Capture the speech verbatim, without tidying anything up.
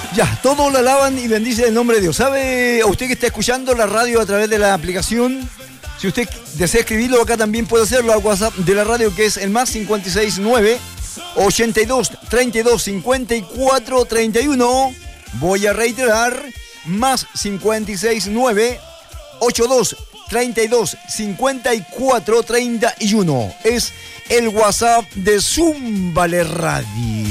Ya, todos la alaban y bendicen el nombre de Dios. ¿Sabe a usted que está escuchando la radio a través de la aplicación? Si usted desea escribirlo acá también puede hacerlo al WhatsApp de la radio, que es el más cincuenta y seis nueve, ochenta y dos, treinta y dos, cincuenta y cuatro, treinta y uno. Voy a reiterar, más cincuenta y seis nueve, ochenta y dos, treinta y dos, cincuenta y cuatro, treinta y uno. Es el WhatsApp de Zúmbale Radio.